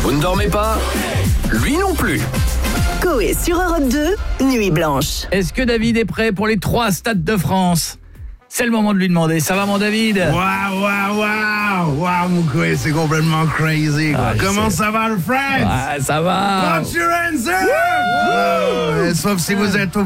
Vous ne dormez pas? Lui non plus. Coé sur Europe 2, Nuit Blanche. Est-ce que David est prêt pour les 3 stades de France? C'est le moment de lui demander. Ça va, mon David? Waouh, mon Coé, c'est complètement crazy, quoi. Comment ça va, le French? Ça va. Put your hands up! Sauf si vous êtes au